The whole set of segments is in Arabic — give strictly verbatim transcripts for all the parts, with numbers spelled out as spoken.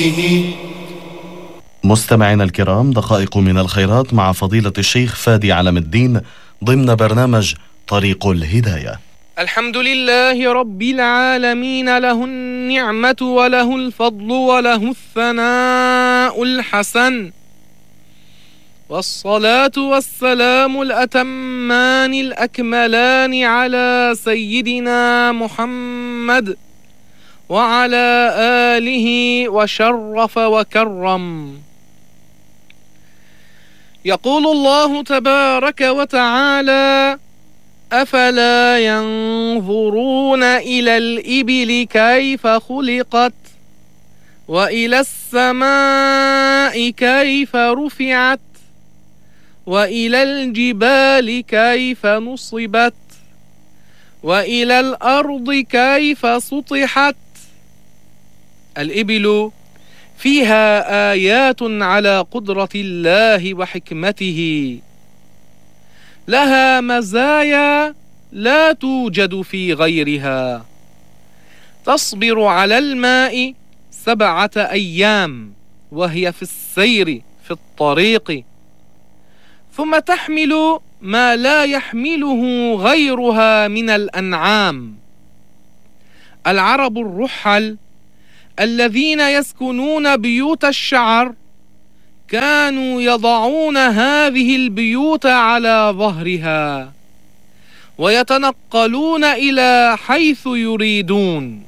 مستمعينا الكرام، دقائق من الخيرات مع فضيلة الشيخ فادي علم الدين ضمن برنامج طريق الهداية. الحمد لله رب العالمين، له النعمة وله الفضل وله الثناء الحسن، والصلاة والسلام الأتمان الأكملان على سيدنا محمد وعلى آله وشرف وكرم. يقول الله تبارك وتعالى: أفلا ينظرون إلى الإبل كيف خلقت وإلى السماء كيف رفعت وإلى الجبال كيف نصبت وإلى الأرض كيف سطحت. الإبل فيها آيات على قدرة الله وحكمته، لها مزايا لا توجد في غيرها. تصبر على الماء سبعة أيام وهي في السير في الطريق، ثم تحمل ما لا يحمله غيرها من الأنعام. العرب الرحل الذين يسكنون بيوت الشعر كانوا يضعون هذه البيوت على ظهرها ويتنقلون إلى حيث يريدون،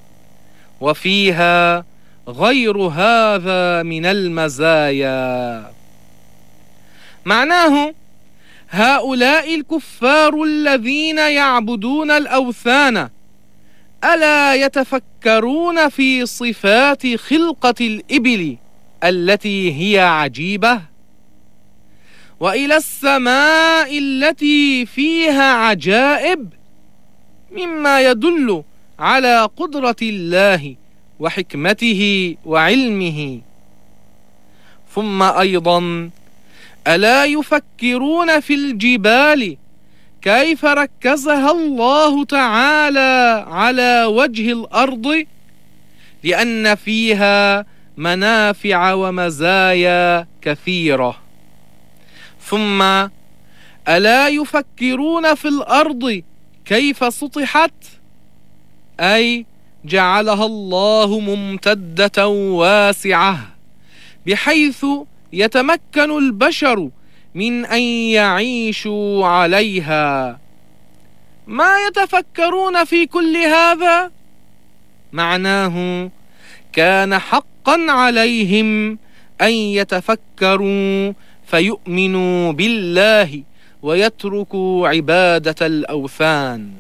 وفيها غير هذا من المزايا. معناه هؤلاء الكفار الذين يعبدون الأوثان ألا يتفكرون في صفات خلقة الإبل التي هي عجيبة؟ وإلى السماء التي فيها عجائب، مما يدل على قدرة الله وحكمته وعلمه. ثم أيضا ألا يفكرون في الجبال كيف ركزها الله تعالى على وجه الأرض، لأن فيها منافع ومزايا كثيرة. ثم ألا يفكرون في الأرض كيف سطحت، أي جعلها الله ممتدة واسعة بحيث يتمكن البشر من أن يعيشوا عليها. ما يتفكرون في كل هذا؟ معناه كان حقا عليهم أن يتفكروا فيؤمنوا بالله ويتركوا عبادة الأوثان.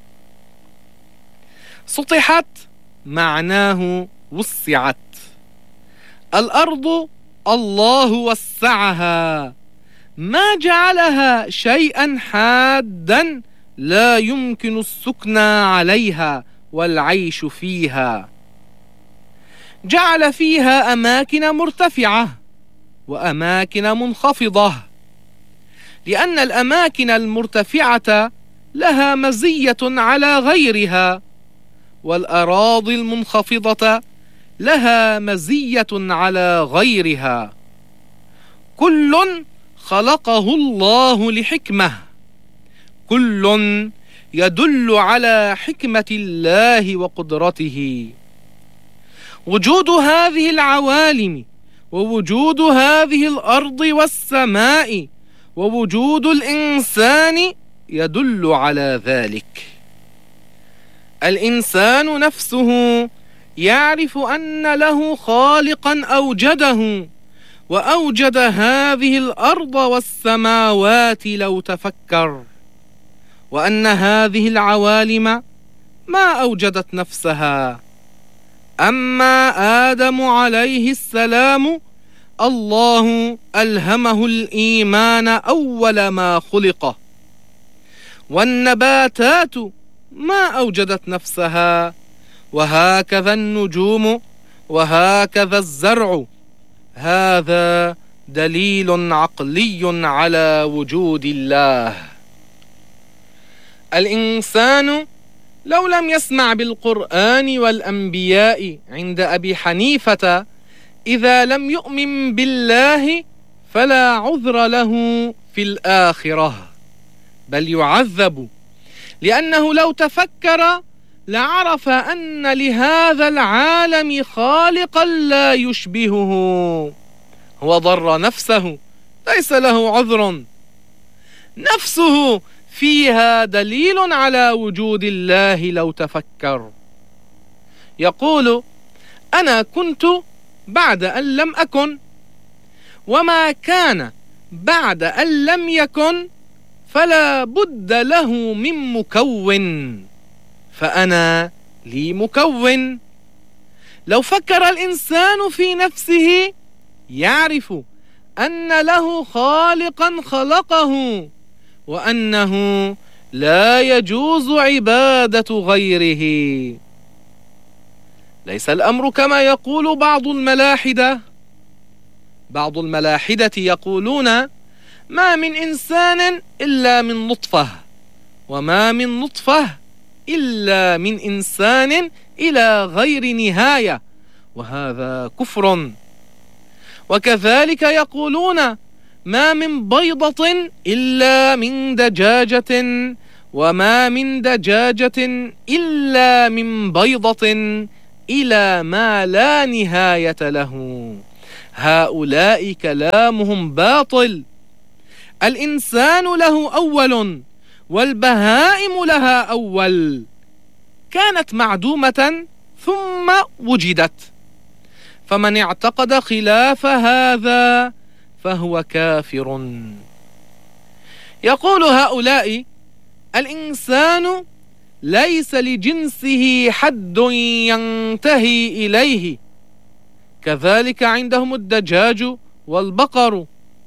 سطحت معناه وسعت. الأرض الله وسعها، ما جعلها شيئا حادا لا يمكن السكن عليها والعيش فيها. جعل فيها أماكن مرتفعة وأماكن منخفضة، لأن الأماكن المرتفعة لها مزية على غيرها، والأراضي المنخفضة لها مزية على غيرها. كل خلقه الله لحكمة، كل يدل على حكمة الله وقدرته. وجود هذه العوالم ووجود هذه الأرض والسماء ووجود الإنسان يدل على ذلك. الإنسان نفسه يعرف أن له خالقا أوجده، وأوجد هذه الأرض والسماوات لو تفكر، وأن هذه العوالم ما أوجدت نفسها. أما آدم عليه السلام الله ألهمه الإيمان أول ما خلق، والنباتات ما أوجدت نفسها، وهكذا النجوم وهكذا الزرع. هذا دليل عقلي على وجود الله. الإنسان لو لم يسمع بالقرآن والأنبياء عند أبي حنيفة إذا لم يؤمن بالله فلا عذر له في الآخرة، بل يعذب، لأنه لو تفكر لعرف أن لهذا العالم خالقا لا يشبهه، هو ضر نفسه، ليس له عذر، نفسه فيها دليل على وجود الله لو تفكر. يقول: أنا كنت بعد أن لم أكن، وما كان بعد أن لم يكن فلا بد له من مكون، فأنا لي مكون. لو فكر الإنسان في نفسه يعرف أن له خالقا خلقه، وأنه لا يجوز عبادة غيره. ليس الأمر كما يقول بعض الملاحدة. بعض الملاحدة يقولون: ما من إنسان إلا من نطفة، وما من نطفة إلا من إنسان إلى غير نهاية، وهذا كفر. وكذلك يقولون: ما من بيضة إلا من دجاجة، وما من دجاجة إلا من بيضة، إلى ما لا نهاية له. هؤلاء كلامهم باطل. الإنسان له أول، والبهائم لها أول، كانت معدومة ثم وجدت، فمن اعتقد خلاف هذا فهو كافر. يقول هؤلاء: الإنسان ليس لجنسه حد ينتهي إليه، كذلك عندهم الدجاج والبقر.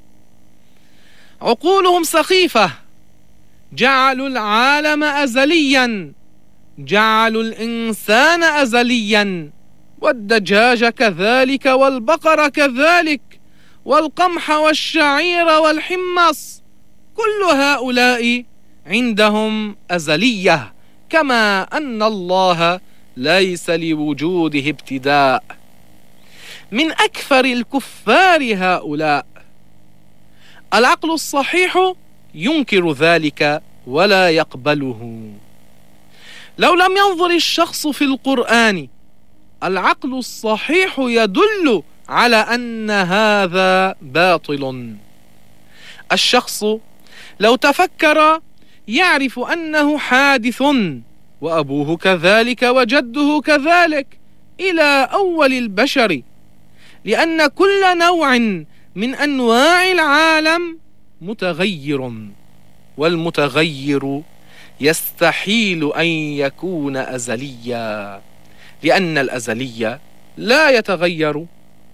عقولهم سخيفة، جعلوا العالم أزليا، جعلوا الإنسان أزليا، والدجاج كذلك، والبقر كذلك، والقمح والشعير والحمص، كل هؤلاء عندهم أزلية، كما أن الله ليس لوجوده ابتداء. من أكثر الكفار هؤلاء. العقل الصحيح ينكر ذلك ولا يقبله. لو لم ينظر الشخص في القرآن، العقل الصحيح يدل على أن هذا باطل. الشخص لو تفكر يعرف أنه حادث، وأبوه كذلك وجده كذلك إلى أول البشر، لأن كل نوع من أنواع العالم متغير، والمتغير يستحيل أن يكون أزليا، لأن الأزلي لا يتغير.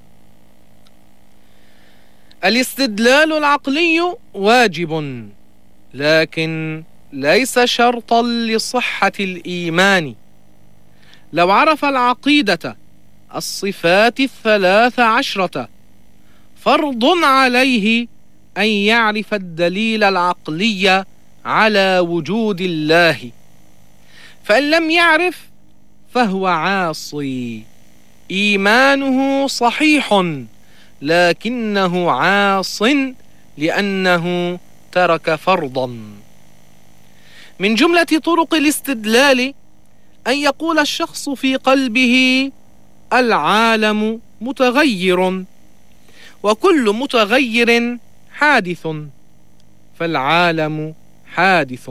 الاستدلال العقلي واجب، لكن ليس شرطا لصحة الإيمان. لو عرف العقيدة الصفات الثلاث عشرة، فرض عليه أن يعرف الدليل العقلي على وجود الله، فإن لم يعرف فهو عاصي، إيمانه صحيح لكنه عاص لأنه ترك فرضا. من جملة طرق الاستدلال أن يقول الشخص في قلبه: العالم متغير، وكل متغير حادث، فالعالم حادث.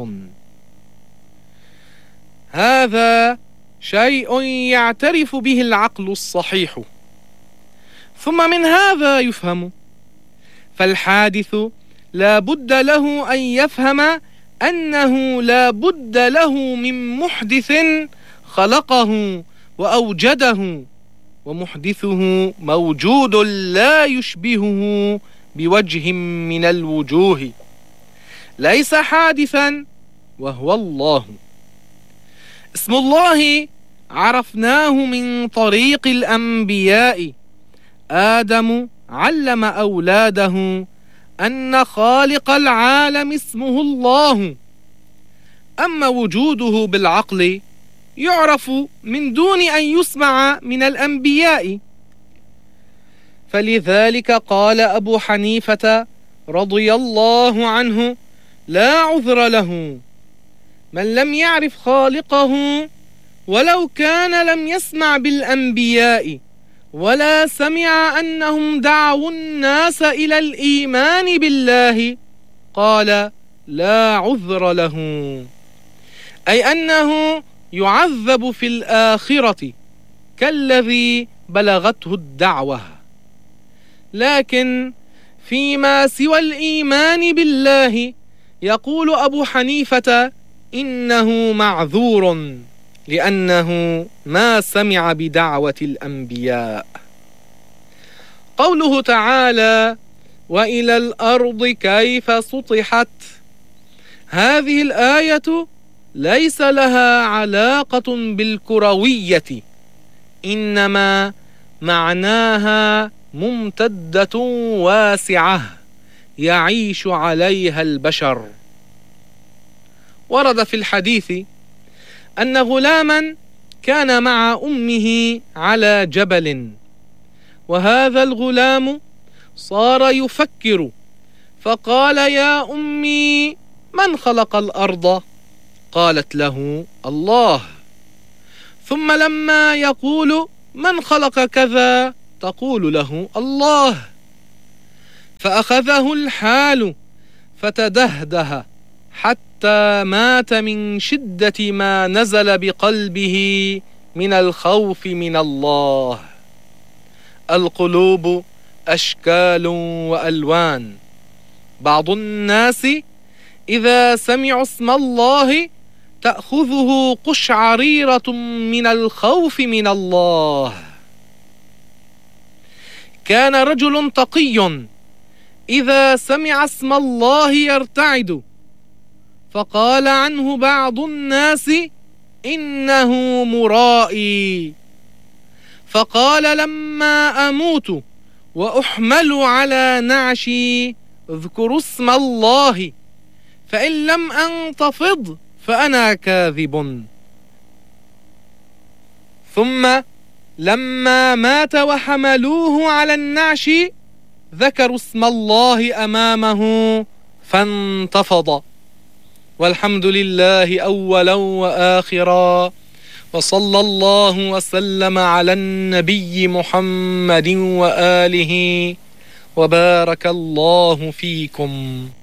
هذا شيء يعترف به العقل الصحيح. ثم من هذا يفهم، فالحادث لا بد له أن يفهم أنه لا بد له من محدث خلقه وأوجده، ومحدثه موجود لا يشبهه بوجه من الوجوه، ليس حادثا وهو الله. اسم الله عرفناه من طريق الأنبياء. آدم علم أولاده أن خالق العالم اسمه الله. أما وجوده بالعقل يعرف من دون أن يسمع من الأنبياء. فلذلك قال أبو حنيفة رضي الله عنه: لا عذر له من لم يعرف خالقه ولو كان لم يسمع بالأنبياء ولا سمع أنهم دعوا الناس إلى الإيمان بالله. قال: لا عذر له، أي أنه يعذب في الآخرة كالذي بلغته الدعوة. لكن فيما سوى الإيمان بالله يقول أبو حنيفة إنه معذور، لأنه ما سمع بدعوة الأنبياء. قوله تعالى: وإلى الأرض كيف سطحت، هذه الآية ليس لها علاقة بالكروية، إنما معناها ممتدة واسعة يعيش عليها البشر. ورد في الحديث أن غلاما كان مع أمه على جبل، وهذا الغلام صار يفكر فقال: يا أمي، من خلق الأرض؟ قالت له: الله. ثم لما يقول: من خلق كذا؟ تقول له: الله. فأخذه الحال فتدهده حتى مات من شدة ما نزل بقلبه من الخوف من الله. القلوب أشكال وألوان، بعض الناس إذا سمعوا اسم الله تأخذه قشعريرة من الخوف من الله. كان رجل تقي إذا سمع اسم الله يرتعد، فقال عنه بعض الناس: إنه مرائي. فقال: لما أموت وأحمل على نعشي اذكروا اسم الله، فإن لم أنتفض فأنا كاذب. ثم لما مات وحملوه على النعش ذكروا اسم الله أمامه فانتفض. والحمد لله أولا وآخرا، وصلى الله وسلم على النبي محمد وآله، وبارك الله فيكم.